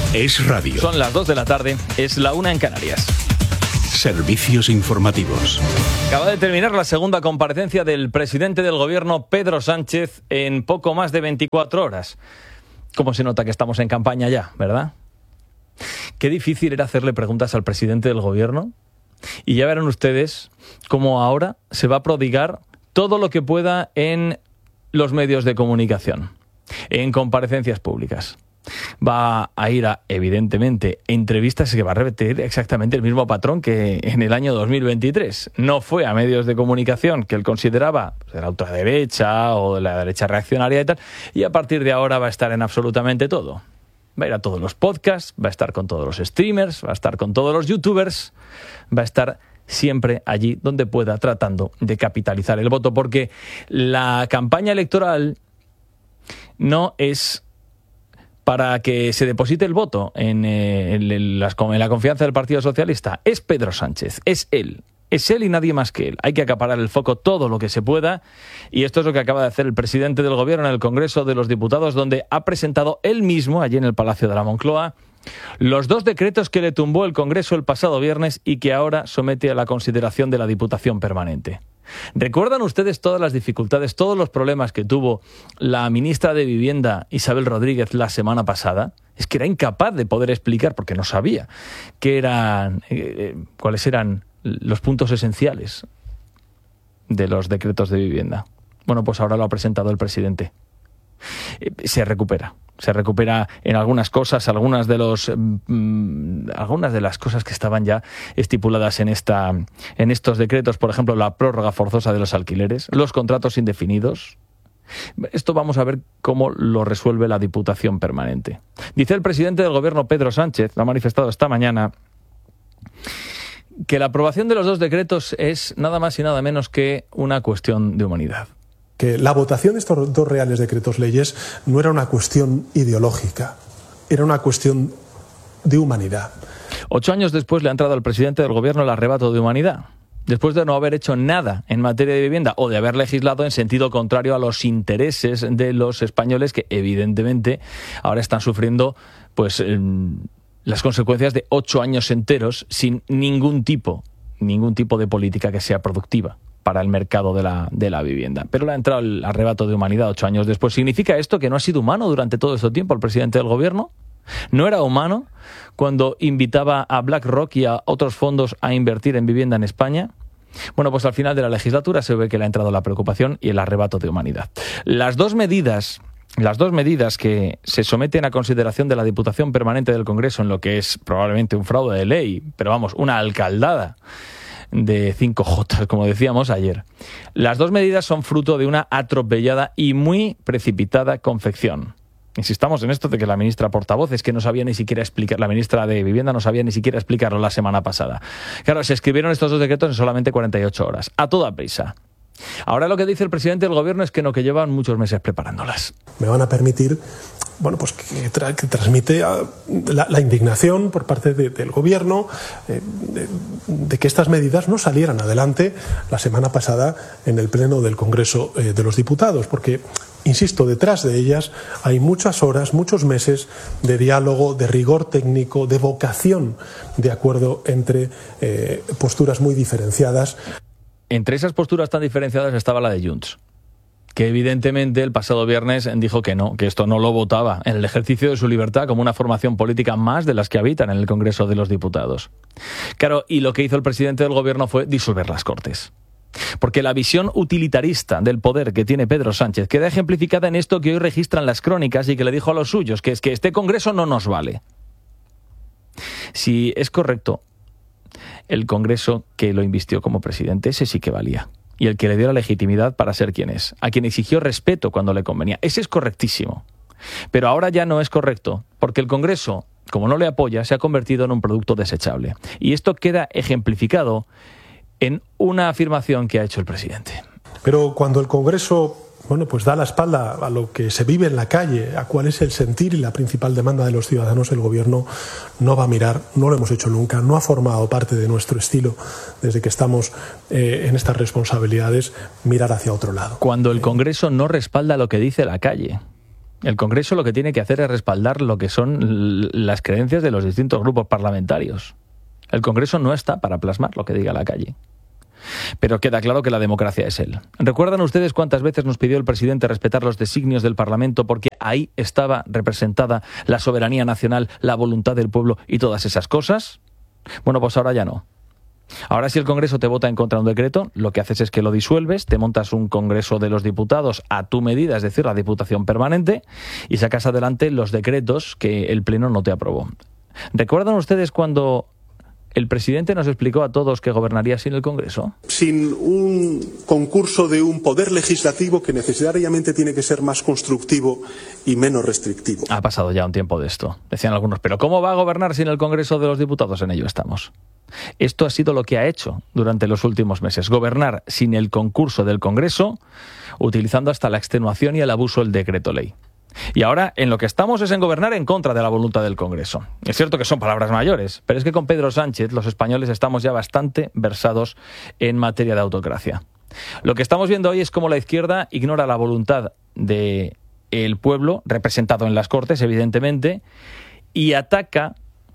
Es radio. Son las 2 de la tarde, es la 1 en Canarias. Servicios informativos. Acaba de terminar la segunda comparecencia del presidente del gobierno, Pedro Sánchez, en poco más de 24 horas. ¿Cómo se nota que estamos en campaña ya, verdad? Qué difícil era hacerle preguntas al presidente del gobierno. Y ya verán ustedes cómo ahora se va a prodigar todo lo que pueda en los medios de comunicación, en comparecencias públicas. Va a ir a, evidentemente, entrevistas que va a repetir exactamente el mismo patrón que en el año 2023. No fue a medios de comunicación que él consideraba de la ultraderecha o de la derecha reaccionaria y tal, y a partir de ahora va a estar en absolutamente todo. Va a ir a todos los podcasts, va a estar con todos los streamers, va a estar con todos los youtubers, va a estar siempre allí donde pueda, tratando de capitalizar el voto, porque la campaña electoral no es para que se deposite el voto en la confianza del Partido Socialista. Es Pedro Sánchez, es él y nadie más que él. Hay que acaparar el foco todo lo que se pueda, y esto es lo que acaba de hacer el presidente del gobierno en el Congreso de los Diputados, donde ha presentado él mismo, allí en el Palacio de la Moncloa, los 2 decretos que le tumbó el Congreso el pasado viernes y que ahora somete a la consideración de la Diputación Permanente. ¿Recuerdan ustedes todas las dificultades, todos los problemas que tuvo la ministra de Vivienda, Isabel Rodríguez, la semana pasada? Es que era incapaz de poder explicar, porque no sabía cuáles eran los puntos esenciales de los decretos de vivienda. Bueno, pues ahora lo ha presentado el presidente. Se recupera en algunas cosas, algunas de las cosas que estaban ya estipuladas en estos decretos, por ejemplo, la prórroga forzosa de los alquileres, los contratos indefinidos. Esto vamos a ver cómo lo resuelve la Diputación Permanente. Dice el presidente del gobierno, Pedro Sánchez, lo ha manifestado esta mañana, que la aprobación de los 2 decretos es nada más y nada menos que una cuestión de humanidad. Que la votación de estos 2 reales decretos leyes no era una cuestión ideológica, era una cuestión de humanidad. 8 años después le ha entrado al presidente del gobierno el arrebato de humanidad, después de no haber hecho nada en materia de vivienda o de haber legislado en sentido contrario a los intereses de los españoles, que evidentemente ahora están sufriendo pues las consecuencias de 8 años enteros sin ningún tipo de política que sea productiva para el mercado de la vivienda. Pero le ha entrado el arrebato de humanidad 8 años después. ¿Significa esto que no ha sido humano durante todo este tiempo el presidente del gobierno? ¿No era humano cuando invitaba a BlackRock y a otros fondos a invertir en vivienda en España? Bueno, pues al final de la legislatura se ve que le ha entrado la preocupación y el arrebato de humanidad. Las dos medidas que se someten a consideración de la Diputación Permanente del Congreso en lo que es probablemente un fraude de ley, pero vamos, una alcaldada de 5J, como decíamos ayer. Las 2 medidas son fruto de una atropellada y muy precipitada confección. Insistamos en esto de que la ministra portavoz es que no sabía ni siquiera explicar, la ministra de Vivienda no sabía ni siquiera explicarlo la semana pasada. Claro, se escribieron estos 2 decretos en solamente 48 horas, a toda prisa. Ahora lo que dice el presidente del gobierno es que llevan muchos meses preparándolas. Me van a permitir, pues que transmite la indignación por parte del gobierno de que estas medidas no salieran adelante la semana pasada en el pleno del Congreso de los Diputados, porque, insisto, detrás de ellas hay muchas horas, muchos meses de diálogo, de rigor técnico, de vocación de acuerdo entre posturas muy diferenciadas. Entre esas posturas tan diferenciadas estaba la de Junts, que evidentemente el pasado viernes dijo que no, que esto no lo votaba en el ejercicio de su libertad como una formación política más de las que habitan en el Congreso de los Diputados. Claro, y lo que hizo el presidente del gobierno fue disolver las Cortes. Porque la visión utilitarista del poder que tiene Pedro Sánchez queda ejemplificada en esto que hoy registran las crónicas y que le dijo a los suyos, que es que este Congreso no nos vale. Si es correcto, el Congreso que lo invistió como presidente, ese sí que valía. Y el que le dio la legitimidad para ser quien es. A quien exigió respeto cuando le convenía. Ese es correctísimo. Pero ahora ya no es correcto, porque el Congreso, como no le apoya, se ha convertido en un producto desechable. Y esto queda ejemplificado en una afirmación que ha hecho el presidente. Pero cuando el Congreso pues da la espalda a lo que se vive en la calle, a cuál es el sentir y la principal demanda de los ciudadanos, el gobierno no va a mirar, no lo hemos hecho nunca, no ha formado parte de nuestro estilo desde que estamos en estas responsabilidades, mirar hacia otro lado. Cuando el Congreso no respalda lo que dice la calle. El Congreso lo que tiene que hacer es respaldar lo que son las creencias de los distintos grupos parlamentarios. El Congreso no está para plasmar lo que diga la calle. Pero queda claro que la democracia es él. ¿Recuerdan ustedes cuántas veces nos pidió el presidente respetar los designios del Parlamento porque ahí estaba representada la soberanía nacional, la voluntad del pueblo y todas esas cosas? Bueno, pues ahora ya no. Ahora, si el Congreso te vota en contra de un decreto, lo que haces es que lo disuelves, te montas un Congreso de los Diputados a tu medida, es decir, la Diputación Permanente, y sacas adelante los decretos que el Pleno no te aprobó. ¿Recuerdan ustedes cuando el presidente nos explicó a todos que gobernaría sin el Congreso? Sin un concurso de un poder legislativo que necesariamente tiene que ser más constructivo y menos restrictivo. Ha pasado ya un tiempo de esto. Decían algunos, ¿pero cómo va a gobernar sin el Congreso de los Diputados? En ello estamos. Esto ha sido lo que ha hecho durante los últimos meses. Gobernar sin el concurso del Congreso, utilizando hasta la extenuación y el abuso del decreto ley. Y ahora en lo que estamos es en gobernar en contra de la voluntad del Congreso. Es cierto que son palabras mayores, pero es que con Pedro Sánchez los españoles estamos ya bastante versados en materia de autocracia. Lo que estamos viendo hoy es cómo la izquierda ignora la voluntad del pueblo, representado en las Cortes, evidentemente, y ataca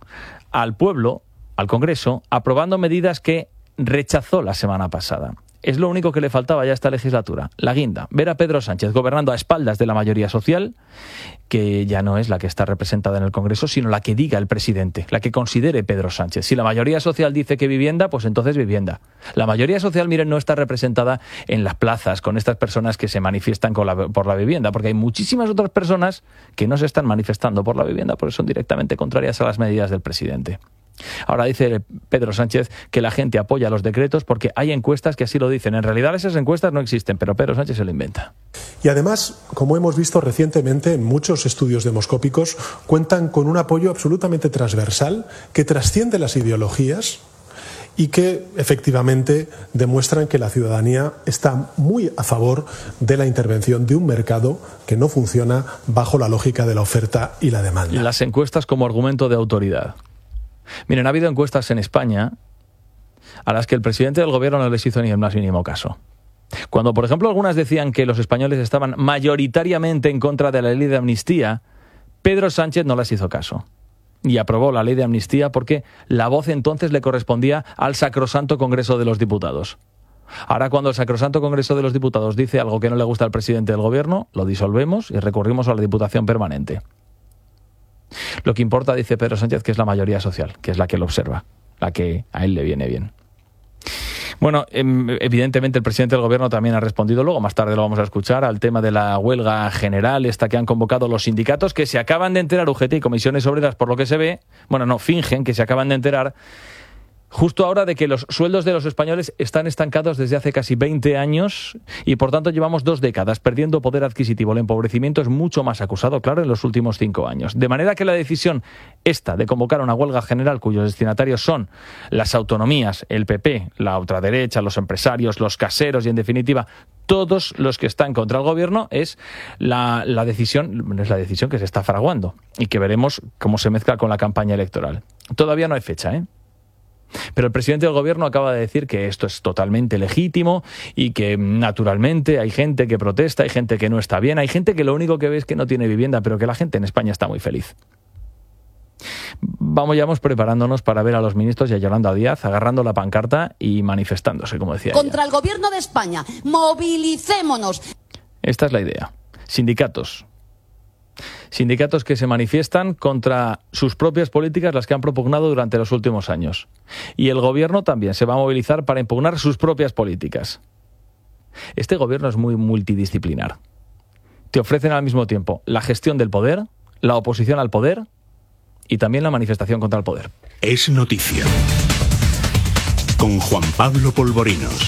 al pueblo, al Congreso, aprobando medidas que rechazó la semana pasada. Es lo único que le faltaba ya a esta legislatura, la guinda, ver a Pedro Sánchez gobernando a espaldas de la mayoría social, que ya no es la que está representada en el Congreso, sino la que diga el presidente, la que considere Pedro Sánchez. Si la mayoría social dice que vivienda, pues entonces vivienda. La mayoría social, miren, no está representada en las plazas con estas personas que se manifiestan por la vivienda, porque hay muchísimas otras personas que no se están manifestando por la vivienda, porque son directamente contrarias a las medidas del presidente. Ahora dice Pedro Sánchez que la gente apoya los decretos porque hay encuestas que así lo dicen. En realidad esas encuestas no existen, pero Pedro Sánchez se lo inventa. Y además, como hemos visto recientemente en muchos estudios demoscópicos, cuentan con un apoyo absolutamente transversal que trasciende las ideologías y que efectivamente demuestran que la ciudadanía está muy a favor de la intervención de un mercado que no funciona bajo la lógica de la oferta y la demanda. Las encuestas como argumento de autoridad. Miren, ha habido encuestas en España a las que el presidente del gobierno no les hizo ni el más mínimo caso. Cuando, por ejemplo, algunas decían que los españoles estaban mayoritariamente en contra de la ley de amnistía, Pedro Sánchez no les hizo caso. Y aprobó la ley de amnistía porque la voz entonces le correspondía al sacrosanto Congreso de los Diputados. Ahora, cuando el sacrosanto Congreso de los Diputados dice algo que no le gusta al presidente del gobierno, lo disolvemos y recurrimos a la Diputación Permanente. Lo que importa, dice Pedro Sánchez, que es la mayoría social, que es la que lo observa, la que a él le viene bien. Bueno, evidentemente el presidente del gobierno también ha respondido, luego más tarde lo vamos a escuchar, al tema de la huelga general, esta que han convocado los sindicatos, que se acaban de enterar, UGT y Comisiones Obreras, por lo que se ve, bueno, no, fingen que se acaban de enterar, justo ahora de que los sueldos de los españoles están estancados desde hace casi 20 años y por tanto llevamos 2 décadas perdiendo poder adquisitivo. El empobrecimiento es mucho más acusado, claro, en los últimos 5 años. De manera que la decisión esta de convocar una huelga general cuyos destinatarios son las autonomías, el PP, la ultraderecha, los empresarios, los caseros y en definitiva todos los que están contra el gobierno es la decisión que se está fraguando y que veremos cómo se mezcla con la campaña electoral. Todavía no hay fecha, ¿eh? Pero el presidente del gobierno acaba de decir que esto es totalmente legítimo y que naturalmente hay gente que protesta, hay gente que no está bien, hay gente que lo único que ve es que no tiene vivienda, pero que la gente en España está muy feliz. Vamos preparándonos para ver a los ministros y a Yolanda Díaz agarrando la pancarta y manifestándose, como decía contra ella. El gobierno de España. Movilicémonos. Esta es la idea. Sindicatos que se manifiestan contra sus propias políticas, las que han propugnado durante los últimos años. Y el gobierno también se va a movilizar para impugnar sus propias políticas. Este gobierno es muy multidisciplinar. Te ofrecen al mismo tiempo la gestión del poder, la oposición al poder y también la manifestación contra el poder. Es noticia. Con Juan Pablo Polvorinos.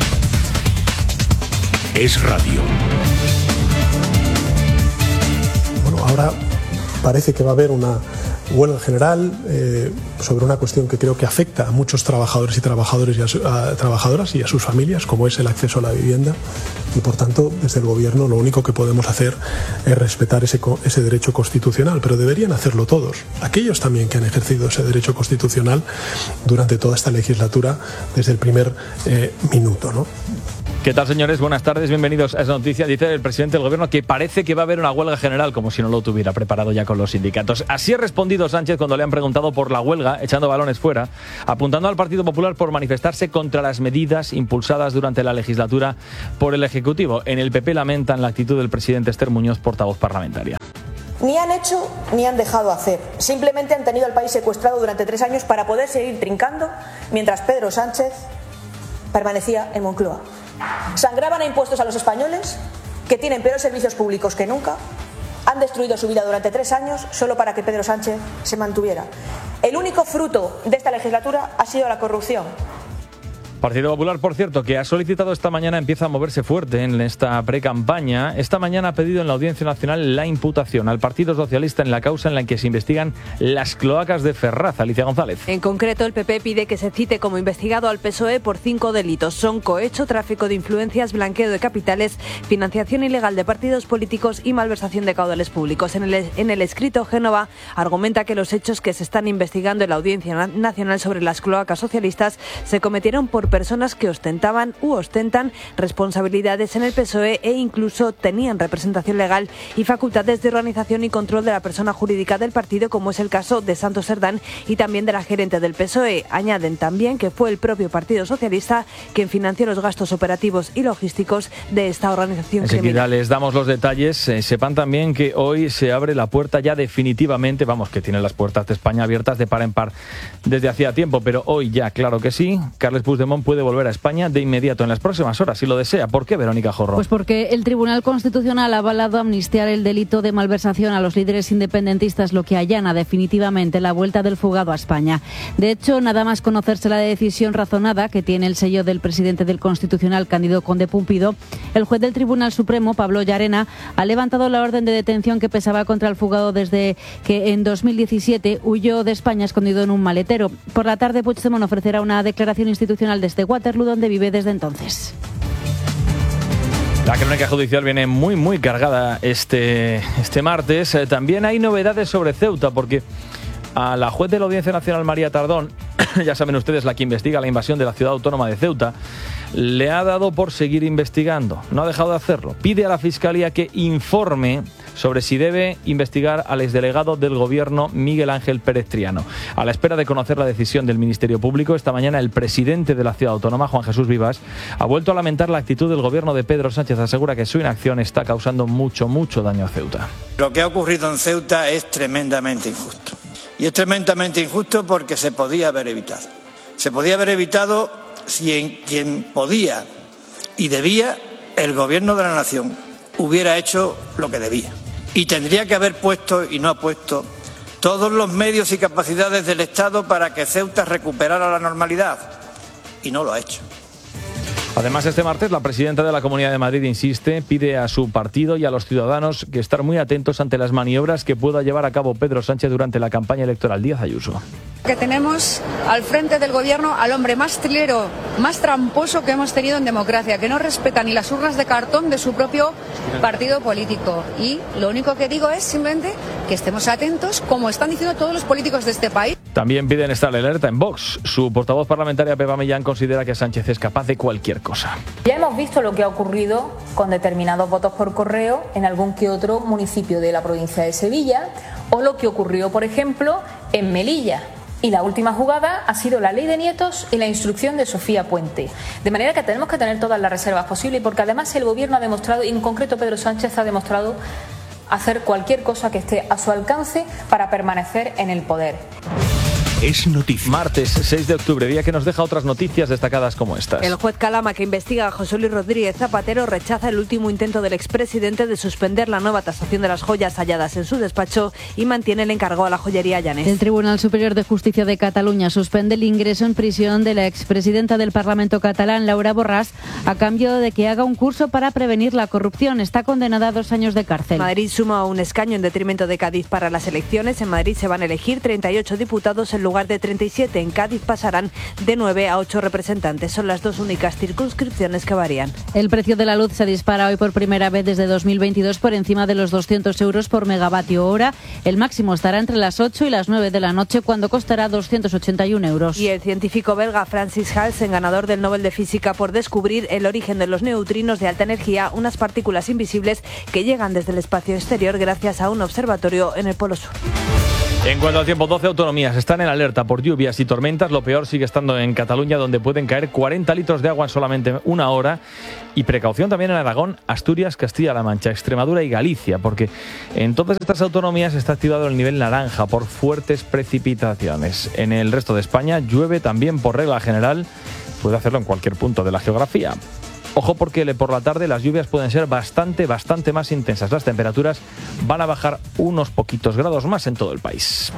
Es radio. Ahora parece que va a haber una huelga general sobre una cuestión que creo que afecta a muchos trabajadores y trabajadoras y a sus familias, como es el acceso a la vivienda. Y por tanto, desde el gobierno lo único que podemos hacer es respetar ese derecho constitucional, pero deberían hacerlo todos. Aquellos también que han ejercido ese derecho constitucional durante toda esta legislatura desde el primer minuto, ¿no? ¿Qué tal, señores? Buenas tardes, bienvenidos a esa noticia. Dice el presidente del gobierno que parece que va a haber una huelga general, como si no lo tuviera preparado ya con los sindicatos. Así ha respondido Sánchez cuando le han preguntado por la huelga, echando balones fuera, apuntando al Partido Popular por manifestarse contra las medidas impulsadas durante la legislatura por el Ejecutivo. En el PP lamentan la actitud del presidente Esther Muñoz, portavoz parlamentaria. Ni han hecho ni han dejado hacer. Simplemente han tenido al país secuestrado durante 3 años para poder seguir trincando mientras Pedro Sánchez permanecía en Moncloa. Sangraban a impuestos a los españoles, que tienen peores servicios públicos que nunca. Han destruido su vida durante 3 años solo para que Pedro Sánchez se mantuviera. El único fruto de esta legislatura ha sido la corrupción. Partido Popular, por cierto, que ha solicitado esta mañana, empieza a moverse fuerte en esta precampaña. Esta mañana ha pedido en la Audiencia Nacional la imputación al Partido Socialista en la causa en la que se investigan las cloacas de Ferraz. Alicia González. En concreto, el PP pide que se cite como investigado al PSOE por 5 delitos. Son cohecho, tráfico de influencias, blanqueo de capitales, financiación ilegal de partidos políticos y malversación de caudales públicos. En el escrito, Génova argumenta que los hechos que se están investigando en la Audiencia Nacional sobre las cloacas socialistas se cometieron por personas que ostentaban u ostentan responsabilidades en el PSOE e incluso tenían representación legal y facultades de organización y control de la persona jurídica del partido, como es el caso de Santos Cerdán y también de la gerente del PSOE. Añaden también que fue el propio Partido Socialista quien financió los gastos operativos y logísticos de esta organización criminal. Enseguida les damos los detalles. Sepan también que hoy se abre la puerta ya definitivamente, vamos, que tiene las puertas de España abiertas de par en par desde hacía tiempo, pero hoy ya, claro que sí, Carles Puigdemont puede volver a España de inmediato en las próximas horas, si lo desea. ¿Por qué, Verónica Jorro? Pues porque el Tribunal Constitucional ha avalado amnistiar el delito de malversación a los líderes independentistas, lo que allana definitivamente la vuelta del fugado a España. De hecho, nada más conocerse la decisión razonada, que tiene el sello del presidente del Constitucional, Cándido Conde Pumpido, el juez del Tribunal Supremo, Pablo Llarena, ha levantado la orden de detención que pesaba contra el fugado desde que en 2017 huyó de España escondido en un maletero. Por la tarde, Puigdemont ofrecerá una declaración institucional desde Waterloo, donde vive desde entonces. La crónica judicial viene muy cargada este martes. También hay novedades sobre Ceuta, porque a la juez de la Audiencia Nacional, María Tardón, ya saben ustedes, la que investiga la invasión de la ciudad autónoma de Ceuta, le ha dado por seguir investigando. No ha dejado de hacerlo. Pide a la Fiscalía que informe sobre si debe investigar al exdelegado del Gobierno, Miguel Ángel Pérez Triano. A la espera de conocer la decisión del Ministerio Público, esta mañana el presidente de la ciudad autónoma, Juan Jesús Vivas, ha vuelto a lamentar la actitud del Gobierno de Pedro Sánchez. Asegura que su inacción está causando mucho daño a Ceuta. Lo que ha ocurrido en Ceuta es tremendamente injusto. Y es tremendamente injusto porque se podía haber evitado. Se podía haber evitado si quien podía y debía, el Gobierno de la Nación, hubiera hecho lo que debía. Y tendría que haber puesto, y no ha puesto, todos los medios y capacidades del Estado para que Ceuta recuperara la normalidad. Y no lo ha hecho. Además, este martes la presidenta de la Comunidad de Madrid insiste, pide a su partido y a los ciudadanos que estar muy atentos ante las maniobras que pueda llevar a cabo Pedro Sánchez durante la campaña electoral. Díaz Ayuso. Que tenemos al frente del gobierno al hombre más trilero, más tramposo que hemos tenido en democracia, que no respeta ni las urnas de cartón de su propio partido político. Y lo único que digo es simplemente que estemos atentos, como están diciendo todos los políticos de este país. También piden estar alerta en Vox. Su portavoz parlamentaria, Pepa Millán, considera que Sánchez es capaz de cualquier cosa. Ya hemos visto lo que ha ocurrido con determinados votos por correo en algún que otro municipio de la provincia de Sevilla, o lo que ocurrió, por ejemplo, en Melilla. Y la última jugada ha sido la ley de nietos y la instrucción de Sofía Puente. De manera que tenemos que tener todas las reservas posibles, porque además el Gobierno ha demostrado, y en concreto Pedro Sánchez ha demostrado, hacer cualquier cosa que esté a su alcance para permanecer en el poder. Es noticia. Martes 6 de octubre, día que nos deja otras noticias destacadas como estas. El juez Calama, que investiga a José Luis Rodríguez Zapatero, rechaza el último intento del expresidente de suspender la nueva tasación de las joyas halladas en su despacho y mantiene el encargo a la joyería Llanes. El Tribunal Superior de Justicia de Cataluña suspende el ingreso en prisión de la expresidenta del Parlamento catalán, Laura Borràs, a cambio de que haga un curso para prevenir la corrupción. Está condenada a 2 años de cárcel. Madrid suma un escaño en detrimento de Cádiz para las elecciones. En Madrid se van a elegir 38 diputados en lugar de 37 en Cádiz pasarán de 9 a 8 representantes. Son las dos únicas circunscripciones que varían. El precio de la luz se dispara hoy por primera vez desde 2022 por encima de los 200 euros por megavatio hora. El máximo estará entre las 8 y las 9 de la noche, cuando costará 281 euros. Y el científico belga Francis Halsen, ganador del Nobel de Física por descubrir el origen de los neutrinos de alta energía, unas partículas invisibles que llegan desde el espacio exterior gracias a un observatorio en el Polo Sur. En cuanto al tiempo, 12 autonomías están en alerta por lluvias y tormentas. Lo peor sigue estando en Cataluña, donde pueden caer 40 litros de agua en solamente una hora. Y precaución también en Aragón, Asturias, Castilla-La Mancha, Extremadura y Galicia, porque en todas estas autonomías está activado el nivel naranja por fuertes precipitaciones. En el resto de España llueve también por regla general. Puede hacerlo en cualquier punto de la geografía. Ojo, porque por la tarde las lluvias pueden ser bastante más intensas. Las temperaturas van a bajar unos poquitos grados más en todo el país.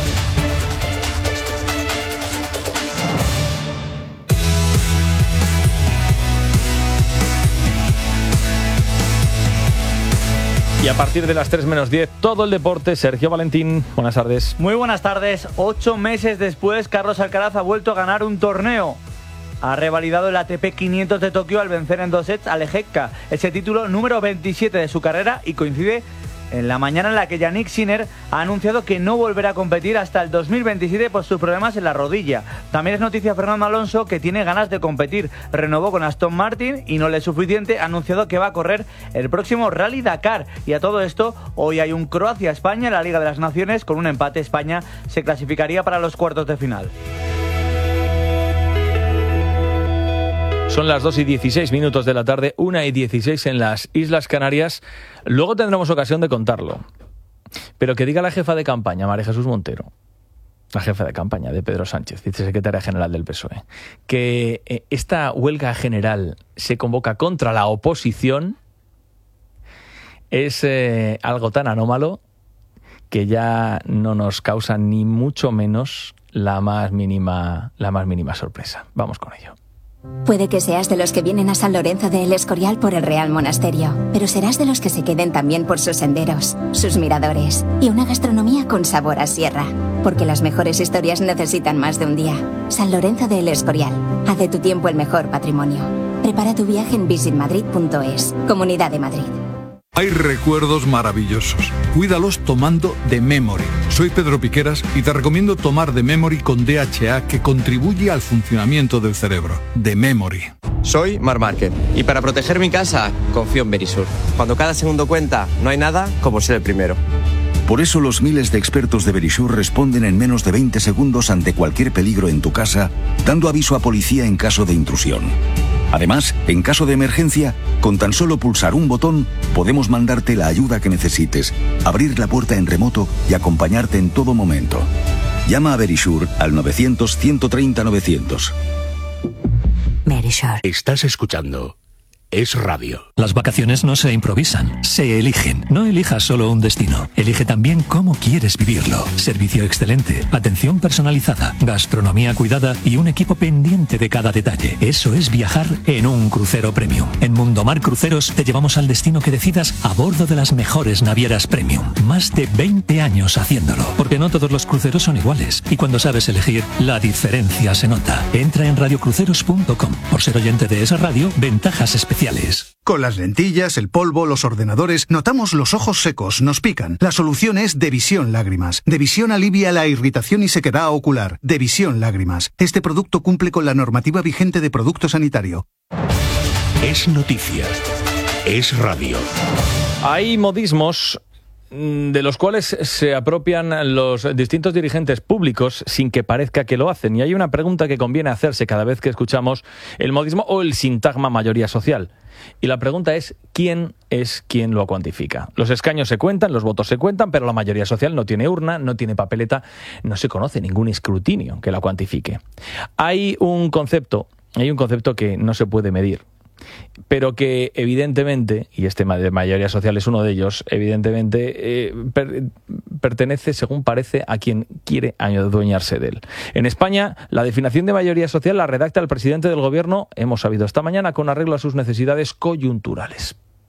Y a partir de las 3 menos 10, todo el deporte. Sergio Valentín, buenas tardes. Muy buenas tardes. 8 meses después, Carlos Alcaraz ha vuelto a ganar un torneo. Ha revalidado el ATP 500 de Tokio al vencer en 2 sets a Leječka, ese título número 27 de su carrera, y coincide en la mañana en la que Jannik Sinner ha anunciado que no volverá a competir hasta el 2027 por sus problemas en la rodilla. También es noticia Fernando Alonso, que tiene ganas de competir. Renovó con Aston Martin y no le es suficiente, ha anunciado que va a correr el próximo Rally Dakar. Y a todo esto, hoy hay un Croacia-España en la Liga de las Naciones. Con un empate, España se clasificaría para los cuartos de final. Son las 2:16 de la tarde, 1:16 en las Islas Canarias. Luego tendremos ocasión de contarlo. Pero que diga la jefa de campaña, María Jesús Montero, la jefa de campaña de Pedro Sánchez, vicesecretaria general del PSOE, que esta huelga general se convoca contra la oposición, es algo tan anómalo que ya no nos causa ni mucho menos la más mínima sorpresa. Vamos con ello. Puede que seas de los que vienen a San Lorenzo de El Escorial por el Real Monasterio, pero serás de los que se queden también por sus senderos, sus miradores y una gastronomía con sabor a sierra. Porque las mejores historias necesitan más de un día. San Lorenzo de El Escorial. Haz de tu tiempo el mejor patrimonio. Prepara tu viaje en visitmadrid.es. Comunidad de Madrid. Hay recuerdos maravillosos. Cuídalos tomando The Memory. Soy Pedro Piqueras y te recomiendo tomar The Memory con DHA, que contribuye al funcionamiento del cerebro. The Memory. Soy Marc Márquez y para proteger mi casa confío en Verisur. Cuando cada segundo cuenta, no hay nada como ser el primero. Por eso los miles de expertos de Verisur responden en menos de 20 segundos ante cualquier peligro en tu casa, dando aviso a policía en caso de intrusión. Además, en caso de emergencia, con tan solo pulsar un botón, podemos mandarte la ayuda que necesites, abrir la puerta en remoto y acompañarte en todo momento. Llama a Verisur al 900-130-900. Verisur. Estás escuchando Es Radio. Las vacaciones no se improvisan, se eligen. No elijas solo un destino, elige también cómo quieres vivirlo. Servicio excelente, atención personalizada, gastronomía cuidada y un equipo pendiente de cada detalle. Eso es viajar en un crucero premium. En Mundomar Cruceros te llevamos al destino que decidas a bordo de las mejores navieras premium. Más de 20 años haciéndolo, porque no todos los cruceros son iguales. Y cuando sabes elegir, la diferencia se nota. Entra en radiocruceros.com. Por ser oyente de esa radio, ventajas especiales. Con las lentillas, el polvo, los ordenadores, notamos los ojos secos, nos pican. La solución es Devisión Lágrimas. Devisión alivia la irritación y sequedad ocular. Devisión Lágrimas. Este producto cumple con la normativa vigente de producto sanitario. Es noticia. Es radio. Hay modismos de los cuales se apropian los distintos dirigentes públicos sin que parezca que lo hacen. Y hay una pregunta que conviene hacerse cada vez que escuchamos el modismo o el sintagma mayoría social. Y la pregunta es, ¿quién es quien lo cuantifica? Los escaños se cuentan, los votos se cuentan, pero la mayoría social no tiene urna, no tiene papeleta, no se conoce ningún escrutinio que la cuantifique. Hay un concepto que no se puede medir, pero que evidentemente, y este de mayoría social es uno de ellos, evidentemente pertenece, según parece, a quien quiere adueñarse de él. En España, la definición de mayoría social la redacta el presidente del gobierno, hemos sabido esta mañana, con arreglo a sus necesidades coyunturales.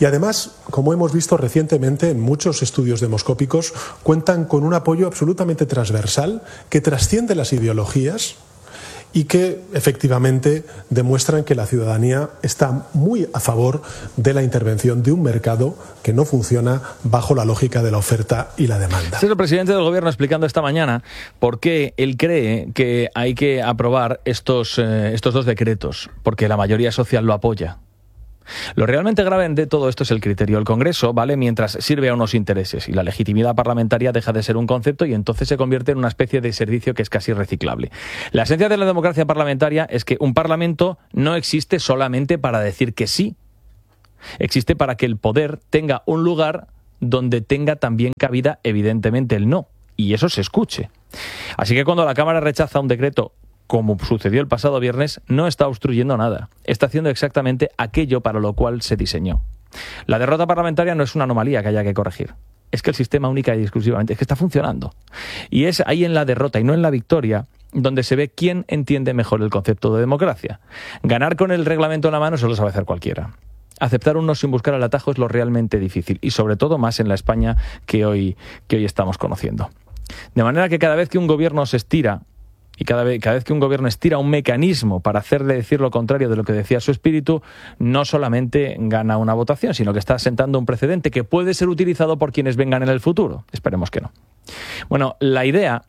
Y además, como hemos visto recientemente en muchos estudios demoscópicos, cuentan con un apoyo absolutamente transversal que trasciende las ideologías y que efectivamente demuestran que la ciudadanía está muy a favor de la intervención de un mercado que no funciona bajo la lógica de la oferta y la demanda. Este es el presidente del Gobierno explicando esta mañana por qué él cree que hay que aprobar estos dos decretos, porque la mayoría social lo apoya. Lo realmente grave de todo esto es el criterio. El Congreso vale mientras sirve a unos intereses y la legitimidad parlamentaria deja de ser un concepto y entonces se convierte en una especie de servicio que es casi reciclable. La esencia de la democracia parlamentaria es que un parlamento no existe solamente para decir que sí. Existe para que el poder tenga un lugar donde tenga también cabida, evidentemente, el no. Y eso se escuche. Así que cuando la Cámara rechaza un decreto, como sucedió el pasado viernes, no está obstruyendo nada. Está haciendo exactamente aquello para lo cual se diseñó. La derrota parlamentaria no es una anomalía que haya que corregir. Es que el sistema única y exclusivamente es que está funcionando. Y es ahí en la derrota y no en la victoria donde se ve quién entiende mejor el concepto de democracia. Ganar con el reglamento en la mano se lo sabe hacer cualquiera. Aceptar un no sin buscar el atajo es lo realmente difícil y sobre todo más en la España que hoy estamos conociendo. De manera que cada vez que un gobierno se estira y cada vez que un gobierno estira un mecanismo para hacerle decir lo contrario de lo que decía su espíritu, no solamente gana una votación, sino que está sentando un precedente que puede ser utilizado por quienes vengan en el futuro. Esperemos que no. Bueno, la idea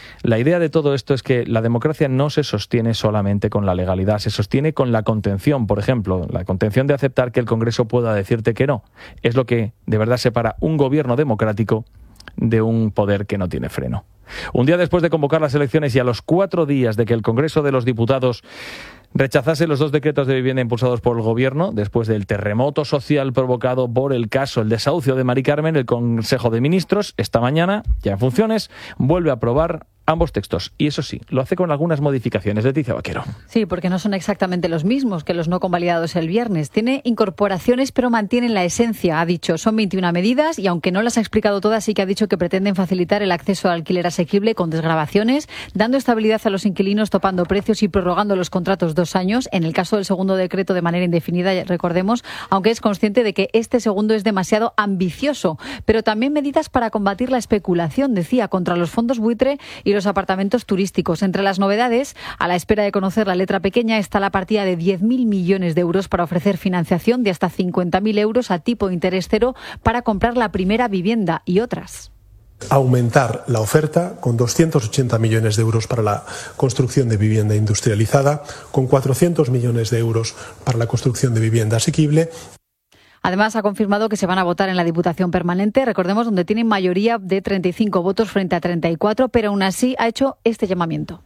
de todo esto es que la democracia no se sostiene solamente con la legalidad, se sostiene con la contención, por ejemplo, la contención de aceptar que el Congreso pueda decirte que no. Es lo que de verdad separa un gobierno democrático de un poder que no tiene freno. Un día después de convocar las elecciones y a los 4 días de que el Congreso de los Diputados rechazase los 2 decretos de vivienda impulsados por el Gobierno, después del terremoto social provocado por el desahucio de Mari Carmen, el Consejo de Ministros, esta mañana, ya en funciones, vuelve a aprobar ambos textos. Y eso sí, lo hace con algunas modificaciones. Leticia Vaquero. Sí, porque no son exactamente los mismos que los no convalidados el viernes. Tiene incorporaciones, pero mantienen la esencia. Ha dicho, son 21 medidas y aunque no las ha explicado todas, sí que ha dicho que pretenden facilitar el acceso al alquiler asequible con desgravaciones, dando estabilidad a los inquilinos, topando precios y prorrogando los contratos 2 años. En el caso del segundo decreto de manera indefinida, recordemos, aunque es consciente de que este segundo es demasiado ambicioso. Pero también medidas para combatir la especulación, decía, contra los fondos buitre y los apartamentos turísticos. Entre las novedades, a la espera de conocer la letra pequeña, está la partida de 10.000 millones de euros para ofrecer financiación de hasta 50.000 euros a tipo interés cero para comprar la primera vivienda y otras. Aumentar la oferta con 280 millones de euros para la construcción de vivienda industrializada, con 400 millones de euros para la construcción de vivienda asequible. Además, ha confirmado que se van a votar en la Diputación Permanente, recordemos, donde tienen mayoría de 35 votos frente a 34, pero aún así ha hecho este llamamiento.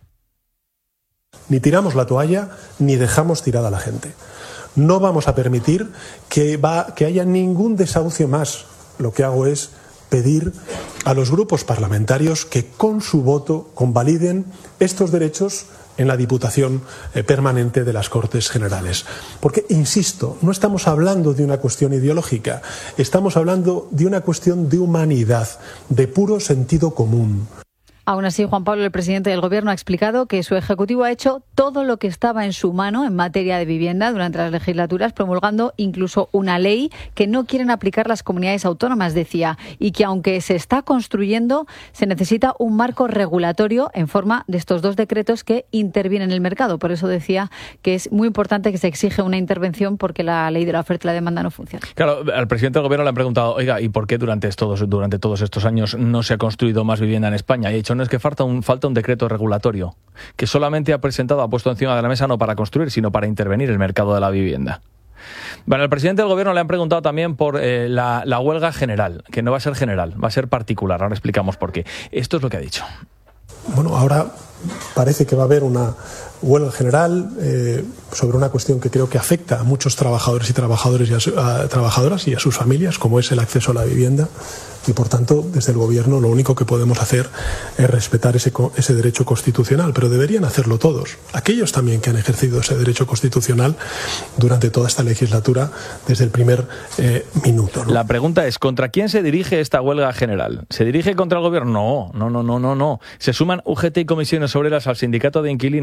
Ni tiramos la toalla, ni dejamos tirada a la gente. No vamos a permitir que haya ningún desahucio más. Lo que hago es pedir a los grupos parlamentarios que con su voto convaliden estos derechos en la Diputación Permanente de las Cortes Generales. Porque, insisto, no estamos hablando de una cuestión ideológica, estamos hablando de una cuestión de humanidad, de puro sentido común. Aún así, Juan Pablo, el presidente del Gobierno, ha explicado que su Ejecutivo ha hecho todo lo que estaba en su mano en materia de vivienda durante las legislaturas, promulgando incluso una ley que no quieren aplicar las comunidades autónomas, decía, y que aunque se está construyendo, se necesita un marco regulatorio en forma de estos 2 decretos que intervienen en el mercado. Por eso decía que es muy importante que se exige una intervención porque la ley de la oferta y la demanda no funciona. Claro, al presidente del Gobierno le han preguntado, oiga, ¿y por qué durante todos estos años no se ha construido más vivienda en España? Y ha dicho, no, es que falta un decreto regulatorio que solamente ha puesto encima de la mesa no para construir, sino para intervenir el mercado de la vivienda. Bueno, al presidente del Gobierno le han preguntado también por la huelga general, que no va a ser general, va a ser particular. Ahora explicamos por qué. Esto es lo que ha dicho. Bueno, ahora parece que va a haber una huelga general sobre una cuestión que creo que afecta a muchos trabajadores y trabajadoras y a sus familias, como es el acceso a la vivienda. Y, por tanto, desde el Gobierno lo único que podemos hacer es respetar ese derecho constitucional, pero deberían hacerlo todos. Aquellos también que han ejercido ese derecho constitucional durante toda esta legislatura, desde el primer minuto, ¿no? La pregunta es, ¿contra quién se dirige esta huelga general? ¿Se dirige contra el Gobierno? No. Se suman UGT y comisiones obreras al sindicato de inquilinas, porque claro,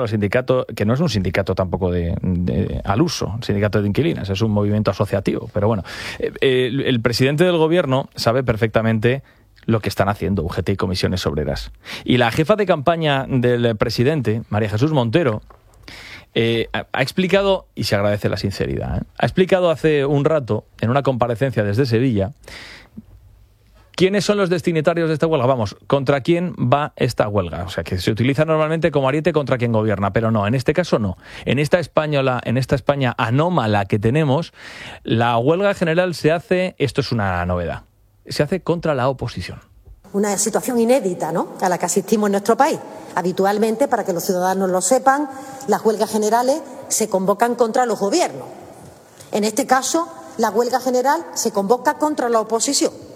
claro, el sindicato, que no es un sindicato tampoco al uso, el sindicato de inquilinas, es un movimiento asociativo. Pero bueno, el presidente del gobierno sabe perfectamente lo que están haciendo UGT y Comisiones Obreras. Y la jefa de campaña del presidente, María Jesús Montero, ha explicado, y se agradece la sinceridad, ha explicado hace un rato, en una comparecencia desde Sevilla, ¿quiénes son los destinatarios de esta huelga? Vamos, ¿contra quién va esta huelga? O sea, que se utiliza normalmente como ariete contra quien gobierna, pero no, en este caso no. En esta España anómala que tenemos, la huelga general se hace, esto es una novedad, se hace contra la oposición. Una situación inédita, ¿no?, a la que asistimos en nuestro país. Habitualmente, para que los ciudadanos lo sepan, las huelgas generales se convocan contra los gobiernos. En este caso, la huelga general se convoca contra la oposición.